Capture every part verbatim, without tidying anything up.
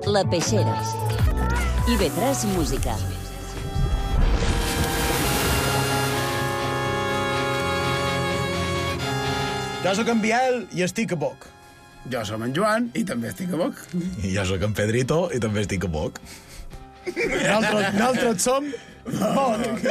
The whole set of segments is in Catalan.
La Peixera. I ve tres música. Jo sóc en Biel i estic a poc. Jo som en Joan i també estic a poc. I jo sóc en Pedrito i també estic a poc. Nosaltres, nosaltres som poc.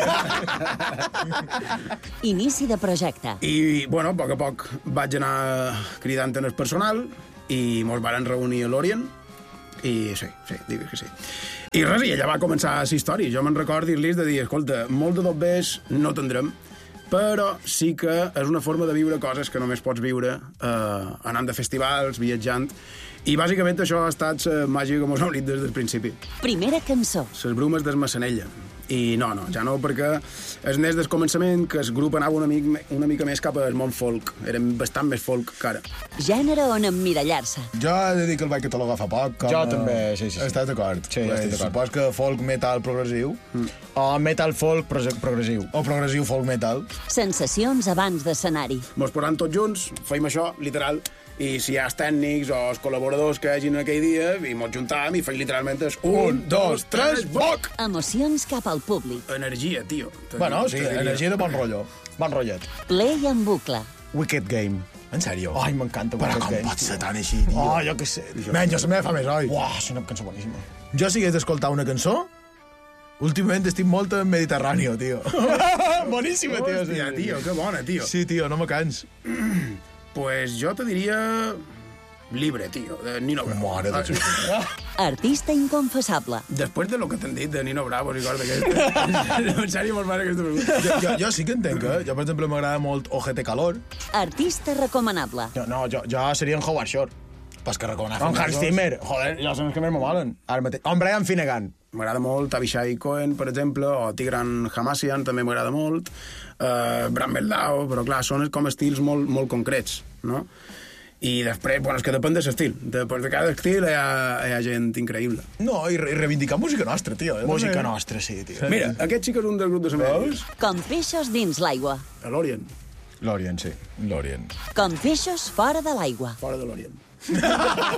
Inici de projecte. I, bueno, a poc a poc vaig anar cridant en el personal i mos varen reunir a l'Orient i sí, sí, digues que sí. I res, i allà va començar la història. Jo me'n recordo dir-los de dir, escolta, molt de dobbers no tindrem, però sí que és una forma de viure coses que només pots viure eh, anant de festivals, viatjant, i bàsicament això ha estat la màgia que mos ha unit des del principi. Primera cançó. Les brumes del Massanella. I no, no, ja no, perquè és des del començament que el grup anava una, mica, una mica més cap al món folk. Érem bastant més folk que ara. Gènere on emmirallar-se. Jo he de dir que el vaig catalogar fa poc. Com Jo també, sí, sí, sí. Estàs d'acord? Sí, jo estic d'acord. Supos que folk metal progressiu. Mm. O metal folk progressiu. O progressiu folk metal. Sensacions abans d'escenari. Mos posam tots junts, feim això, literal, i si hi ha els tècnics o els col·laboradors que hagin aquell dia, i mos juntam i feim literalment és un, dos, tres, boc! Emocions cap al públic. Energia, tio. Bueno, sí, energia de bon rotllo. Bon rotllet. Play en bucle. Wicked Game. En sèrio? Ai, m'encanta Però Wicked com Game. pot ser tan així, tio? Oh, jo què sé. Menys, jo se me fa més, oi? Uah, és una cançó boníssima. Jo si hagués d'escoltar una cançó, últimament estic molt en Mediterráneo, tio. Boníssima, tio. Hòstia, tio, que bona, tio. Sí, tio, no me cans. Pues jo te diria Libre, tio, de Nino Bravo. Mare de Déu. Artista inconfessable. Després de lo que t'han dit de Nino Bravo, recorda aquesta... en sèrio, molt mare aquesta pregunta. Jo, jo, jo sí que entenc, eh? Jo, per exemple, m'agrada molt Ojete Calor. Artista recomanable. Jo, no, jo, jo seria en Howard Shore. Pas que recomanar En Hans Zimmer. Joder, jo són els que més me molen. Ara mateix. O en Brian Finnegan. M'agrada molt Avishai Cohen, per exemple, o Tigran Hamasyan, també m'agrada molt. Uh, Bram Meldau, però clar, són com estils molt, molt concrets, no? I després, bueno, és que depèn de l'estil. Després de cada estil hi ha, hi ha gent increïble. No, i, re, i reivindicar música nostra, tio. Eh? Música nostra, sí, tio. Mira, aquest sí que és un del grup de Samèdics. Com peixos dins l'aigua. A l'Orient. L'Orient, sí. L'Orient. Com peixos fora de l'aigua. Fora de l'Orient.